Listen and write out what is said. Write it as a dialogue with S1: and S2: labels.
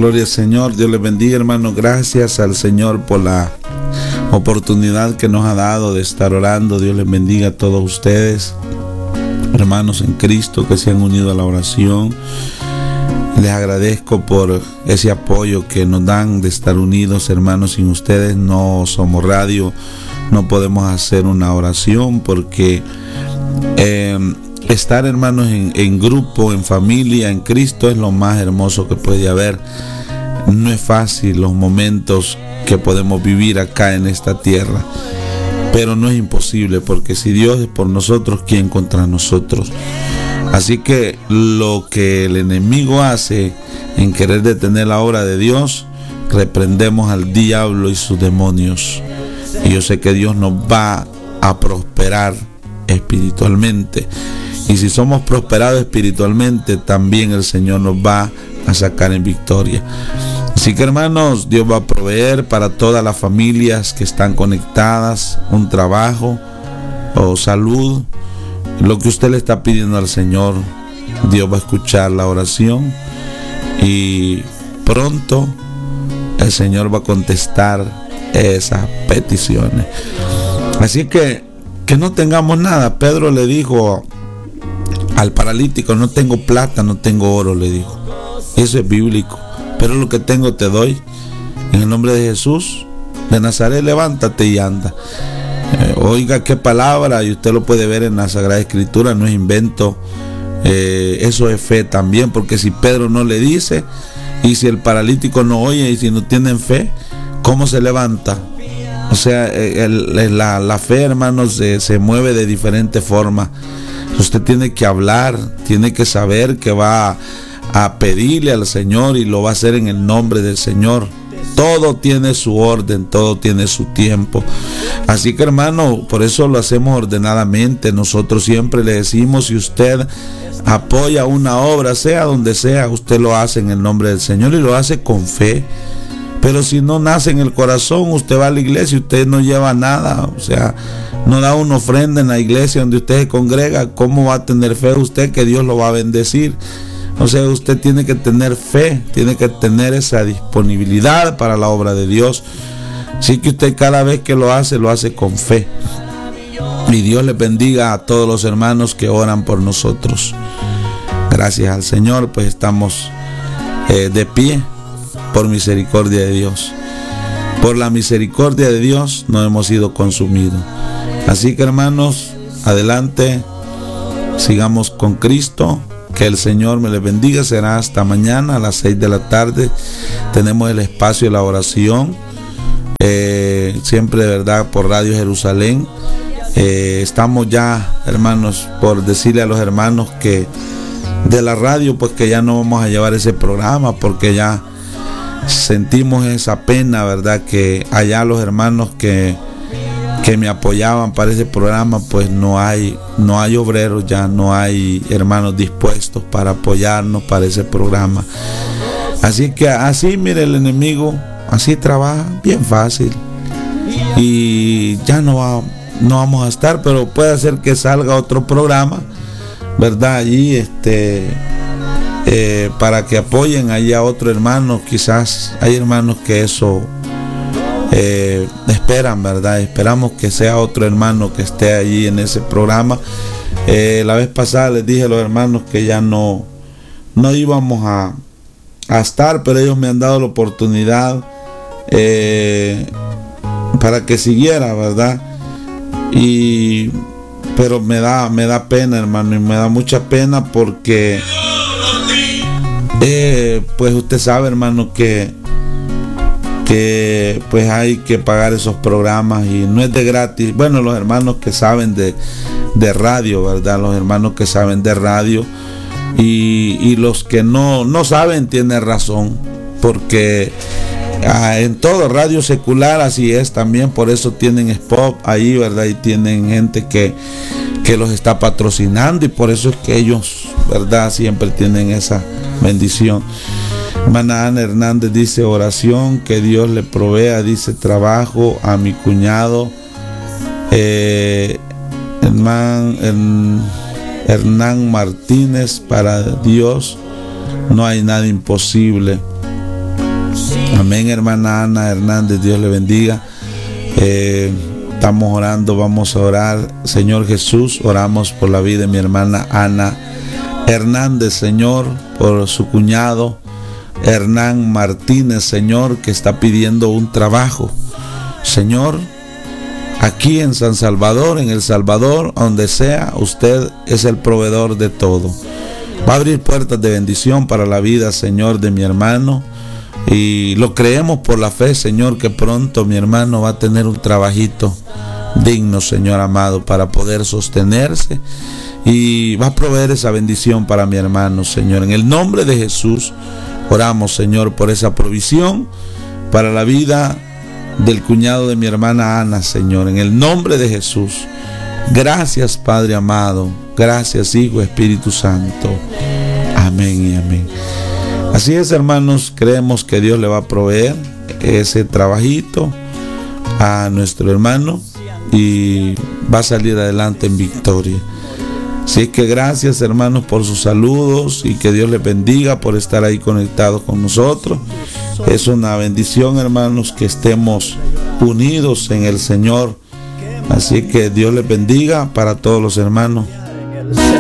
S1: Gloria al Señor, Dios les bendiga, hermanos. Gracias al Señor por la oportunidad que nos ha dado de estar orando. Dios les bendiga a todos ustedes, hermanos en Cristo que se han unido a la oración. Les agradezco por ese apoyo que nos dan de estar unidos, hermanos. Sin ustedes no somos radio, no podemos hacer una oración, porque estar, hermanos, en grupo, en familia, en Cristo es lo más hermoso que puede haber. No es fácil los momentos que podemos vivir acá en esta tierra, pero no es imposible, porque si Dios es por nosotros, ¿quién contra nosotros? Así que lo que el enemigo hace en querer detener la obra de Dios, reprendemos al diablo y sus demonios. Y yo sé que Dios nos va a prosperar espiritualmente. Y si somos prosperados espiritualmente, también el Señor nos va a sacar en victoria. Así que, hermanos, Dios va a proveer para todas las familias que están conectadas, un trabajo o salud. Lo que usted le está pidiendo al Señor, Dios va a escuchar la oración y pronto el Señor va a contestar esas peticiones. Así que no tengamos nada. Pedro le dijo al paralítico: no tengo plata, no tengo oro, le dijo. Eso es bíblico. Pero lo que tengo te doy. En el nombre de Jesús de Nazaret, levántate y anda. Oiga qué palabra, y usted lo puede ver en la Sagrada Escritura, no es invento. Eso es fe también, porque si Pedro no le dice, y si el paralítico no oye, y si no tienen fe, ¿cómo se levanta? O sea, la fe, hermanos, se mueve de diferentes formas. Usted tiene que hablar, tiene que saber que va a pedirle al Señor y lo va a hacer en el nombre del Señor. Todo tiene su orden, todo tiene su tiempo. Así que, hermano, por eso lo hacemos ordenadamente. Nosotros siempre le decimos: si usted apoya una obra, sea donde sea, usted lo hace en el nombre del Señor y lo hace con fe. Pero si no nace en el corazón, usted va a la iglesia y usted no lleva nada, o sea, no da una ofrenda en la iglesia donde usted se congrega, ¿cómo va a tener fe usted que Dios lo va a bendecir? O sea, usted tiene que tener fe, tiene que tener esa disponibilidad para la obra de Dios. Así que usted cada vez que lo hace con fe. Y Dios le bendiga a todos los hermanos que oran por nosotros. Gracias al Señor, pues estamos de pie por misericordia de Dios. Por la misericordia de Dios no hemos sido consumidos. Así que, hermanos, adelante, sigamos con Cristo. Que el Señor me les bendiga. Será hasta mañana a las 6 de la tarde. Tenemos el espacio de la oración. Siempre, de verdad, por Radio Jerusalén. Estamos ya, hermanos, por decirle a los hermanos que de la radio, pues que ya no vamos a llevar ese programa, porque ya sentimos esa pena, verdad, que allá los hermanos que me apoyaban para ese programa, pues no hay obreros, ya no hay hermanos dispuestos para apoyarnos para ese programa. Así que así, mire, el enemigo así trabaja bien fácil, y ya no vamos a estar, pero puede ser que salga otro programa, verdad, allí para que apoyen allá a otro hermano. Quizás hay hermanos que eso esperan, ¿verdad? Esperamos que sea otro hermano que esté allí en ese programa. La vez pasada les dije a los hermanos que ya no íbamos a estar, pero ellos me han dado la oportunidad para que siguiera, ¿verdad? Pero me da pena, hermano, y me da mucha pena porque pues usted sabe, hermano, que pues hay que pagar esos programas y no es de gratis. Bueno, los hermanos que saben de radio, ¿verdad? Los hermanos que saben de radio, y los que no saben tienen razón, porque en todo radio secular así es también. Por eso tienen spot ahí, ¿verdad? Y tienen gente que los está patrocinando, y por eso es que ellos, ¿verdad?, siempre tienen esa bendición. Hermana Ana Hernández dice: oración, que Dios le provea, dice, trabajo a mi cuñado Hernán Martínez. Para Dios no hay nada imposible. Amén, hermana Ana Hernández, Dios le bendiga. Estamos orando, vamos a orar. Señor Jesús, oramos por la vida de mi hermana Ana Hernández, Señor, por su cuñado Hernán Martínez, Señor, que está pidiendo un trabajo. Señor, aquí en San Salvador, en El Salvador, donde sea, usted es el proveedor de todo. Va a abrir puertas de bendición para la vida, Señor, de mi hermano. Y lo creemos por la fe, Señor, que pronto mi hermano va a tener un trabajito digno, Señor amado, para poder sostenerse. Y va a proveer esa bendición para mi hermano, Señor. En el nombre de Jesús, oramos, Señor, por esa provisión para la vida del cuñado de mi hermana Ana, Señor. En el nombre de Jesús. Gracias, Padre amado. Gracias, Hijo, Espíritu Santo. Amén y amén. Así es, hermanos, creemos que Dios le va a proveer ese trabajito a nuestro hermano y va a salir adelante en victoria. Así que gracias, hermanos, por sus saludos y que Dios les bendiga por estar ahí conectados con nosotros. Es una bendición, hermanos, que estemos unidos en el Señor. Así que Dios les bendiga para todos los hermanos.